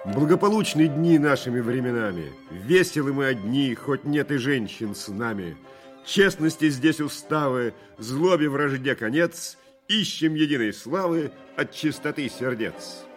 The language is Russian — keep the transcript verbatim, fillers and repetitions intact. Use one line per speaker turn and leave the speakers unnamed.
Благополучны дни нашими временами. Веселы мы одни, хоть нет и женщин с нами. Честности здесь уставы, злобе вражде конец. Ищем единой славы от чистоты сердец.